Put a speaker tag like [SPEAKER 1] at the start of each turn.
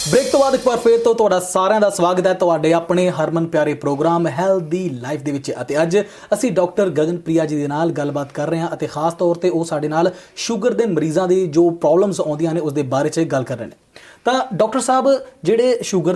[SPEAKER 1] Break ਤੋਂ ਬਾਅਦ ਇੱਕ ਵਾਰ ਫਿਰ ਤੋਂ ਤੁਹਾਡਾ ਸਾਰਿਆਂ ਦਾ ਸਵਾਗਤ ਹੈ ਤੁਹਾਡੇ ਆਪਣੇ ਹਰਮਨ ਪਿਆਰੇ ਪ੍ਰੋਗਰਾਮ ਹੈਲਦੀ ਲਾਈਫ ਦੇ ਵਿੱਚ। ਅਤੇ ਅੱਜ ਅਸੀਂ ਡਾਕਟਰ ਗਗਨਪ੍ਰਿਆ ਜੀ ਦੇ ਨਾਲ ਗੱਲਬਾਤ ਕਰ ਰਹੇ ਹਾਂ ਅਤੇ ਖਾਸ ਤੌਰ ਤੇ ਉਹ ਸਾਡੇ ਨਾਲ ਸ਼ੂਗਰ ਦੇ ਮਰੀਜ਼ਾਂ ਦੀ ਜੋ ਪ੍ਰੋਬਲਮਸ ਆਉਂਦੀਆਂ ਨੇ ਉਸ ਦੇ ਬਾਰੇ 'ਚ ਗੱਲ ਕਰ ਰਹੇ ਨੇ। ਤਾਂ ਡਾਕਟਰ ਸਾਹਿਬ, ਜਿਹੜੇ ਸ਼ੂਗਰ